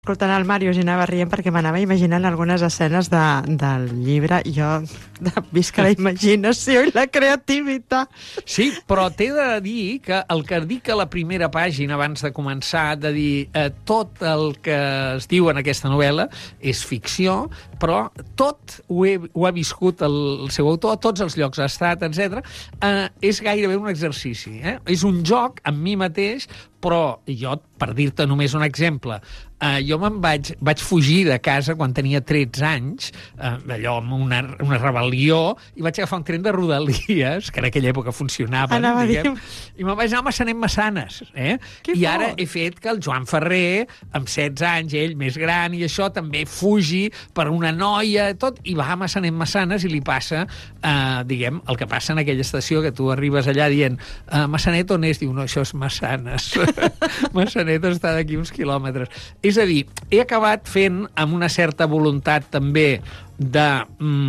Escoltant el Màrius i anava rient perquè m'anava imaginant algunes escenes del llibre. Jo visca la imaginació i la creativitat. Sí, però t'he de dir que el que dic a la primera pàgina abans de començar, de dir tot el que es diu en aquesta novel·la és ficció, però tot ho ha viscut el seu autor, tots els llocs ha estat, etc. És gairebé un exercici. És un joc amb mi mateix, però jo, per dir-te només un exemple, jo vaig fugir de casa quan tenia 13 anys, allò amb una rebel·lió, i vaig agafar un tren de Rodalies, que en aquella època funcionaven, diguem, i me'n vaig anar a Massanet-Massanes. I ara he fet que el Joan Ferrer, amb 16 anys, ell més gran, i això també fugi per una noia, tot, i va a Massanet-Massanes i li passa, diguem, el que passa en aquella estació, que tu arribes allà dient Massanet on és? Diu, no, això és Massanes. Massanet està d'aquí uns quilòmetres. És a dir, he acabat fent amb una certa voluntat també de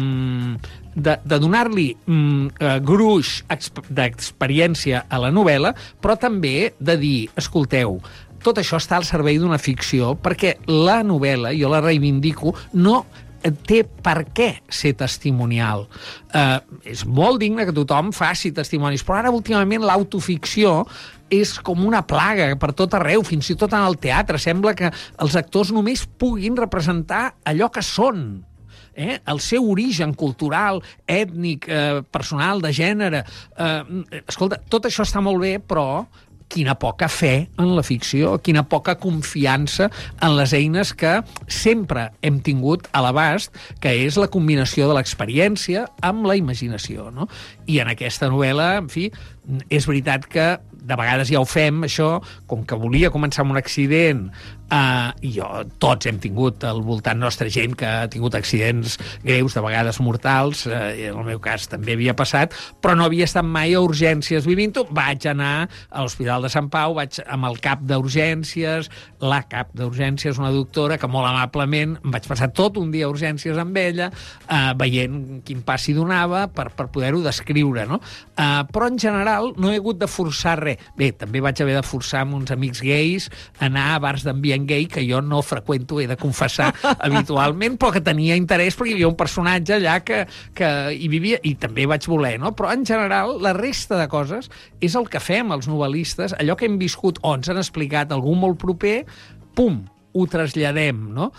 donar-li gruix d'experiència a la novel·la, però també de dir, escolteu, tot això està al servei d'una ficció, perquè la novel·la, jo la reivindico, no té per què ser testimonial. És molt digne que tothom faci testimonis, però ara últimament l'autoficció és com una plaga per tot arreu, fins i tot en el teatre. Sembla que els actors només puguin representar allò que són. El seu origen cultural, ètnic, personal, de gènere. Escolta, tot això està molt bé, però quina poca fe en la ficció, quina poca confiança en les eines que sempre hem tingut a l'abast, que és la combinació de l'experiència amb la imaginació, no? I en aquesta novel·la, en fi, és veritat que de vegades ja ho fem, això, com que volia començar amb un accident, i tots hem tingut al voltant nostra gent que ha tingut accidents greus, de vegades mortals, en el meu cas també havia passat, però no havia estat mai a urgències vivint-ho. Vaig anar a l'Hospital de Sant Pau, vaig amb el cap d'urgències, la cap d'urgències, una doctora que molt amablement em vaig passar tot un dia a urgències amb ella, veient quin pas s'hi donava per poder-ho descriure, no? Però en general no he hagut de forçar res. Bé, també vaig haver de forçar amb uns amics gais a anar a bars d'ambient gay, que jo no freqüento, he de confessar, habitualment, però que tenia interès perquè hi havia un personatge allà que hi vivia, i també vaig voler, no? Però en general la resta de coses és el que fem els novel·listes, allò que hem viscut o ens han explicat algú molt proper, pum, ho traslladem, no?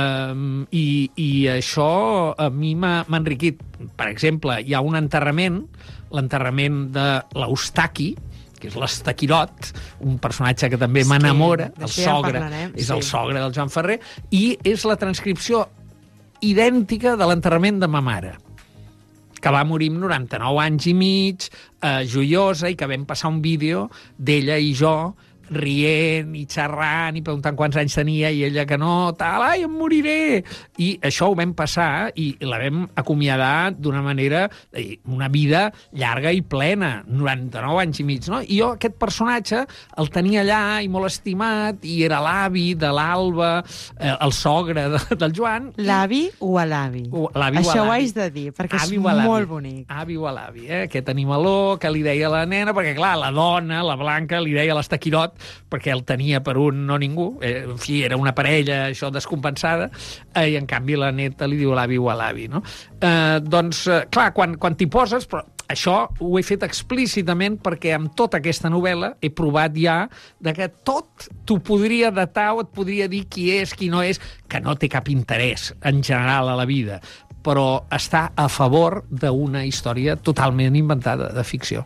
I això a mi m'ha enriquit. Per exemple, hi ha un enterrament, l'enterrament de l'Eustaqui, que és l'Estaquirot, un personatge que també m'enamora, el sogre, és el sogre del Joan Ferrer, i és la transcripció idèntica de l'enterrament de ma mare, que va morir amb 99 anys i mig, joiosa, i que vam passar un vídeo d'ella i jo rient i xerrant i preguntant quants anys tenia, i ella que no, tal, ai, em moriré! I això ho vam passar i la vam acomiadar d'una manera, una vida llarga i plena, 99 anys i mig, no? I jo aquest personatge el tenia allà i molt estimat, i era l'avi de l'Alba, el sogre del Joan. L'avi o a l'avi? Això ho haig de dir, perquè és molt bonic. Avi o a l'avi, aquest animaló que li deia la nena, perquè clar, la dona, la Blanca, li deia l'Estaquirot, perquè el tenia per un no ningú, en fi, era una parella, això, descompensada, i en canvi la neta li diu l'avi o a l'avi, no? Doncs, clar, quan t'hi poses, però això ho he fet explícitament perquè amb tota aquesta novel·la he provat ja de que tot t'ho podria datar o et podria dir qui és, qui no és, que no té cap interès en general a la vida, però està a favor d'una història totalment inventada, de ficció.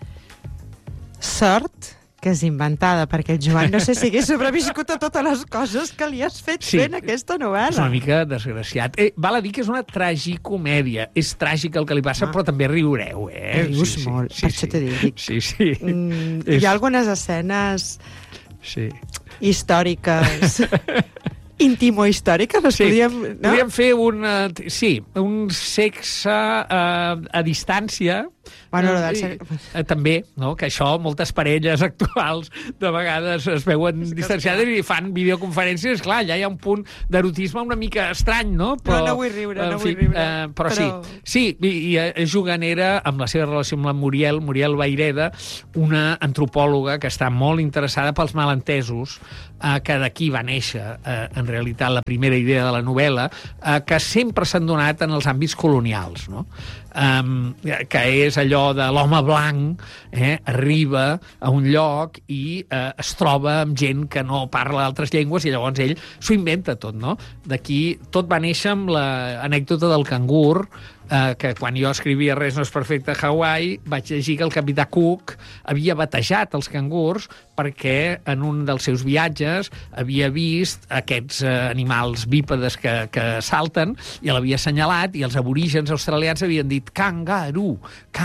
Sort que és inventada, perquè el Joan no sé si hagués sobreviscut a totes les coses que li has fet fent aquesta novel·la. És una mica desgraciat. Val a dir que és una tragicomèdia. És tràgic el que li passa, però també riureu, Rius molt, per això t'he dit. Sí. Hi ha algunes escenes històriques... Intimo-històriques, podríem fer un sexe a distància, Bueno, també, no? Que això, moltes parelles actuals de vegades es veuen distanciades i fan videoconferències. Clar, allà hi ha un punt d'erotisme una mica estrany, no? Però, no vull riure, no vull riure. Però sí, i és juganera amb la seva relació amb la Muriel Vayreda, una antropòloga que està molt interessada pels malentesos, que d'aquí va néixer, en realitat, la primera idea de la novel·la, que sempre s'han donat en els àmbits colonials, no? Que és allò de l'home blanc, arriba a un lloc i es troba amb gent que no parla altres llengües i llavors ell s'ho inventa tot, no? D'aquí tot va néixer amb l'anècdota del cangur, que quan jo escrivia Res no és perfecte a Hawaii vaig llegir que el capità Cook havia batejat els cangurs perquè en un dels seus viatges havia vist aquests animals bípedes que salten i l'havia assenyalat i els aborígens australians havien dit kangaroo,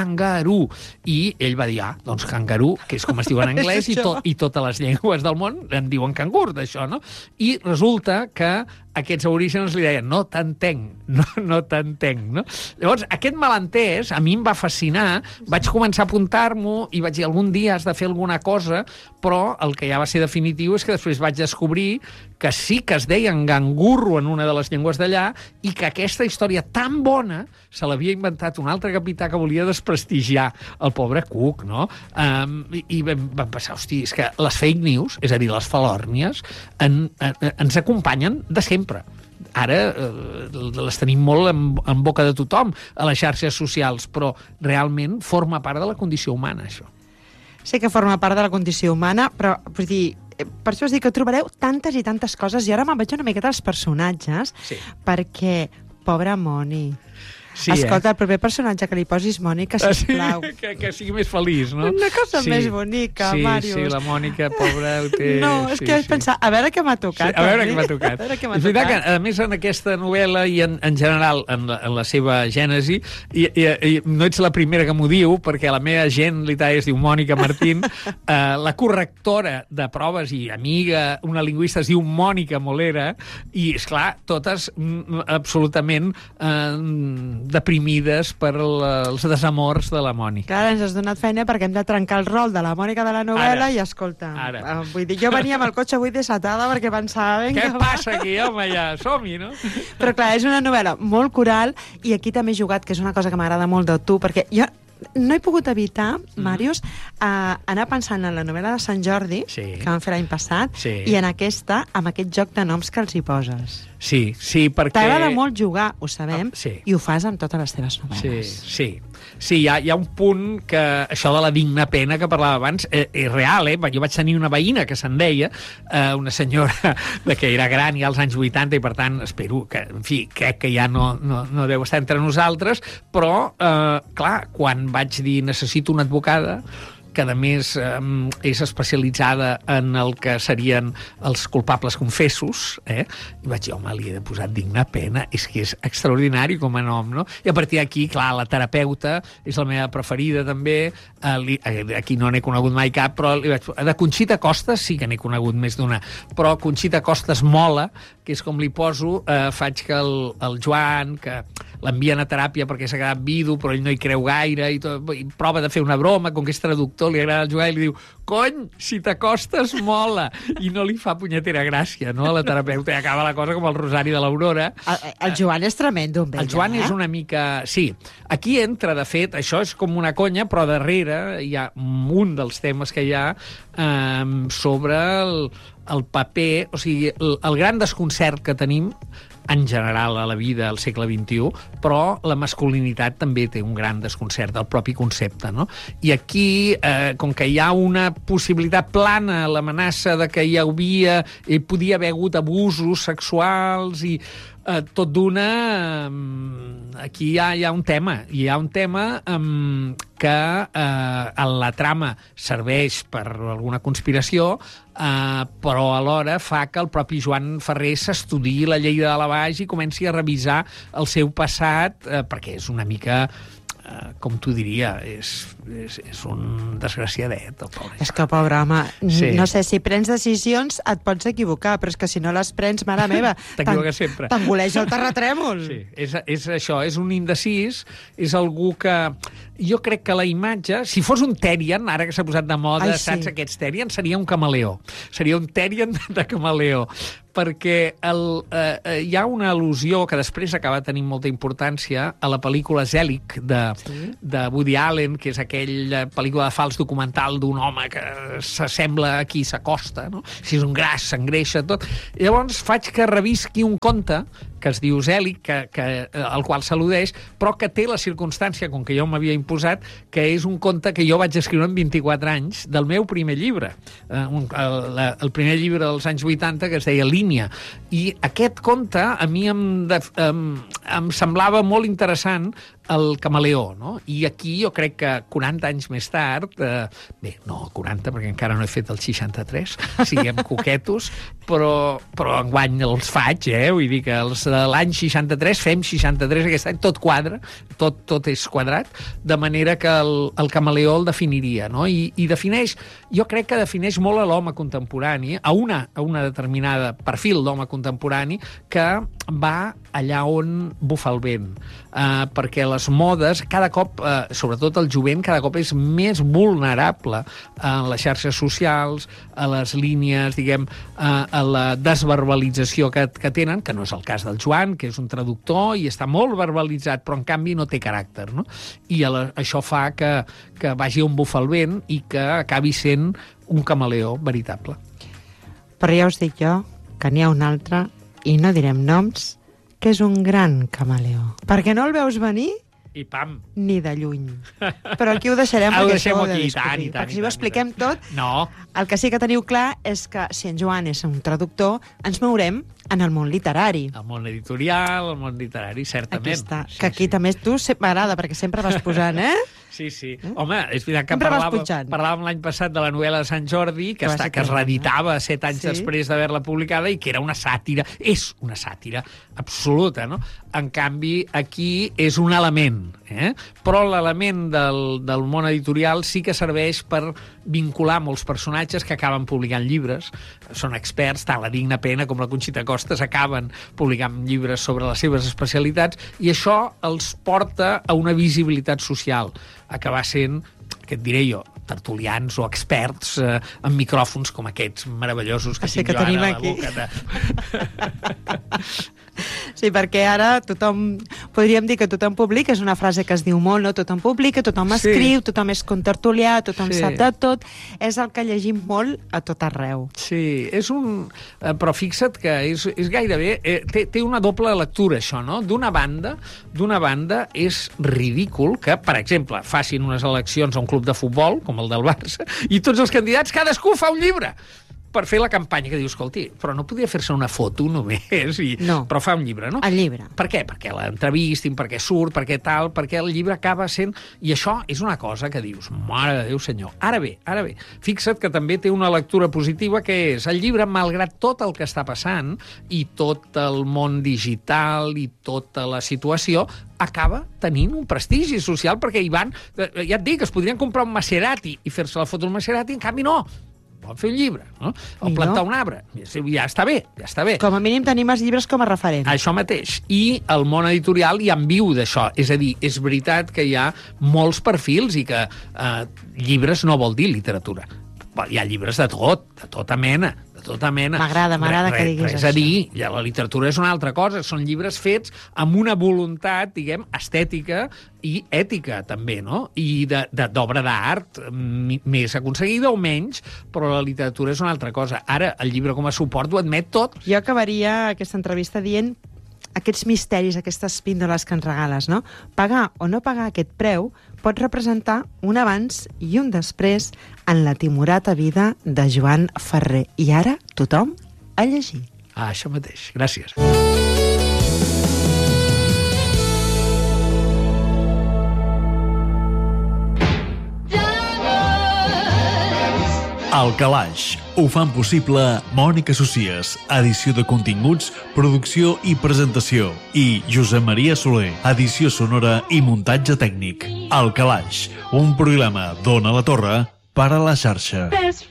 i ell va dir, doncs kangaroo, que és com es diu en anglès i totes les llengües del món en diuen cangur, d'això, no? I resulta que aquests aborígens li deien, no t'entenc, no t'entenc, no? Llavors, aquest malentès a mi em va fascinar, vaig començar a apuntar-m'ho i vaig dir, algun dia has de fer alguna cosa, però el que ja va ser definitiu és que després vaig descobrir que sí que es deia gangurro en una de les llengües d'allà i que aquesta història tan bona se l'havia inventat un altre capità que volia desprestigiar el pobre Cook, no? I vam pensar, hosti, és que les fake news, és a dir, les falòrnies, ens acompanyen de sempre. Ara les tenim molt en boca de tothom a les xarxes socials, però realment forma part de la condició humana, això. Sí que forma part de la condició humana, però vull dir, per això us dic que trobareu tantes i tantes coses, i ara me'n vaig una miqueta als personatges, perquè, pobra Moni... Sí, escolta, el proper personatge que li posis Mònica, sisplau. Que sigui més feliç, no? Una cosa més bonica, Màrius. Sí, la Mònica, pobra, ho té... No, és que vaig pensar, a veure què m'ha tocat. A veure què m'ha tocat. És veritat que, a més, en aquesta novel·la i en general, en la seva gènesi, i no ets la primera que m'ho diu, perquè la meva gent literària es diu Mònica Martín, la correctora de proves i amiga, una lingüista es diu Mònica Molera, i, esclar, totes absolutament deprimides per els desamors de la Mònica. Clar, ens has donat feina perquè hem de trencar el rol de la Mònica de la novel·la i, escolta, vull dir, jo venia amb el cotxe avui desatada perquè pensava... Què passa aquí, home, ja? Som-hi, no? Però clar, és una novel·la molt coral i aquí també he jugat, que és una cosa que m'agrada molt de tu, perquè jo no he pogut evitar, Màrius, anar pensant en la novel·la de Sant Jordi, que vam fer l'any passat, i en aquesta, amb aquest joc de noms que els hi poses. Sí, perquè... T'agrada molt jugar, ho sabem, i ho fas amb totes les teves novel·les. Sí, hi ha un punt que això de la digna pena que parlava abans és real, Jo vaig tenir una veïna que se'n deia, una senyora que era gran ja als anys 80 i per tant espero que, en fi, crec que ja no deu estar entre nosaltres, però, clar, quan vaig dir necessito una advocada, que a més és especialitzada en el que serien els culpables confessos, i vaig dir, home, li he de posar digna pena, és que és extraordinari com a nom, no? I a partir d'aquí, clar, la terapeuta és la meva preferida també, aquí no n'he conegut mai cap, però de Conxita Costas sí que n'he conegut més d'una, però Conxita Costas mola, que és com li poso, faig que el Joan, que l'envien a teràpia perquè s'ha quedat vidu, però ell no hi creu gaire, i prova de fer una broma, com que és traductor, li agrada el Joan, i li diu, cony, si t'acostes mola, i no li fa punyetera gràcia, no?, a la terapeuta, i acaba la cosa com el Rosari de l'Aurora. El Joan és tremendo amb ella, El Joan és una mica... Sí, aquí entra, de fet, això és com una conya, però darrere hi ha un dels temes que hi ha sobre el paper, o sigui, el gran desconcert que tenim en general a la vida al segle XXI, però la masculinitat també té un gran desconcert del propi concepte, no? I aquí, com que hi ha una possibilitat plana, l'amenaça de que hi podia haver hagut abusos sexuals i tot d'una... Aquí hi ha un tema. Hi ha un tema que la trama serveix per alguna conspiració, però alhora fa que el propi Joan Ferrer s'estudiï la llei de la baix i comenci a revisar el seu passat, perquè és una mica... com t'ho diria, és un desgraciadet, el pobre. És que, pobre home, no sé, si prens decisions et pots equivocar, però és que si no les prens, mare meva, t'equivoques sempre. T'engoleja el terratrèmol. Sí, és això, és un indecís, és algú que... Jo crec que la imatge, si fos un Therian, ara que s'ha posat de moda, saps, aquests Therian, seria un camaleó. Seria un Therian de camaleó. Perquè hi ha una al·lusió que després acaba tenint molta importància a la pel·lícula Zelig de Woody Allen, que és aquella pel·lícula de fals documental d'un home que s'assembla a qui s'acosta, no? Si és un gras, s'engreixa, tot. Llavors faig que revisqui un conte que es diu Zelig, al qual s'al·ludeix, però que té la circumstància, com que jo m'havia imposat, que és un conte que jo vaig escriure en 24 anys del meu primer llibre. El primer llibre dels anys 80, que es deia Línia. I aquest conte a mi em semblava molt interessant, el camaleó, no? I aquí jo crec que 40 anys més tard, bé, no 40, perquè encara no he fet el 63, siguem coquetos, però enguany els faig, vull dir que els de l'any 63, fem 63 aquest any, tot quadra, tot és quadrat, de manera que el camaleó el definiria, no? I defineix, jo crec que defineix molt a l'home contemporani, a una determinada perfil d'home contemporani que va allà on bufa el vent, perquè les modes, cada cop, sobretot el jovent, cada cop és més vulnerable a les xarxes socials, a les línies, diguem, a la desverbalització que tenen, que no és el cas del Joan, que és un traductor i està molt verbalitzat, però en canvi no té caràcter, no? I això fa que vagi on bufa el vent i que acabi sent un camaleó veritable. Però ja us dic jo que n'hi ha un altre, i no direm noms, que és un gran camaleó. Perquè no el veus venir? I pam. Ni de lluny. Però aquí ho deixarem, perquè això ho he de discutir. Perquè si ho expliquem tot, el que sí que teniu clar és que si en Joan és un traductor, ens mourem en el món literari. El món editorial, el món literari, certament. Aquí està, que aquí també tu m'agrada, perquè sempre vas posant, Sí. Home, és veritat que parlàvem l'any passat de la novel·la de Sant Jordi, que es reeditava 7 anys després d'haver-la publicada i que era una sàtira, és una sàtira absoluta, no? En canvi, aquí és un element, però l'element del món editorial sí que serveix per vincular molts personatges que acaben publicant llibres, són experts, tant la Digna Pena com la Conxita Costes acaben publicant llibres sobre les seves especialitats, i això els porta a una visibilitat social, acabar sent, què et diré jo, tertulians o experts amb micròfons com aquests meravellosos que tinc jo ara a la boca. Sí, perquè ara podríem dir que tothom publica, és una frase que es diu molt, no? Tothom publica, tothom escriu, tothom és contertulià, tothom sap de tot, és el que llegim molt a tot arreu. Sí, però fixa't que és gairebé, té una doble lectura això, no? D'una banda és ridícul que, per exemple, facin unes eleccions a un club de futbol, com el del Barça, i tots els candidats, cadascú fa un llibre per fer la campanya, que diu, escolti, però no podia fer-se una foto només, però fa un llibre, no? El llibre. Per què? Perquè l'entrevistin, perquè surt, perquè el llibre acaba sent... I això és una cosa que dius, mare de Déu senyor. Ara bé, fixa't que també té una lectura positiva, que és el llibre, malgrat tot el que està passant, i tot el món digital, i tota la situació, acaba tenint un prestigi social, perquè hi van... Ja et dic, es podrien comprar un Maserati i fer-se la foto del Maserati, en canvi no. Vol fer un llibre, no? O plantar un arbre. Ja està bé. Com a mínim tenim els llibres com a referent. Això mateix. I el món editorial ja en viu d'això. És a dir, és veritat que hi ha molts perfils i que llibres no vol dir literatura. Hi ha llibres de tota mena. M'agrada que diguis això. És a dir, la literatura és una altra cosa. Són llibres fets amb una voluntat, diguem, estètica i ètica, també, no? I d'obra d'art, més aconseguida o menys, però la literatura és una altra cosa. Ara, el llibre com a suport ho admet tot. Jo acabaria aquesta entrevista dient aquests misteris, aquestes píndoles que ens regales, no? Pagar o no pagar aquest preu pot representar un abans i un després en la timorata vida de Joan Ferrer. I ara, tothom a llegir. Això mateix. Gràcies. El Calaix. Ho fan possible Mònica Socies, edició de continguts, producció i presentació, i Josep Maria Soler, edició sonora i muntatge tècnic. El Calaix, un programa d'Ona la Torre per a la xarxa.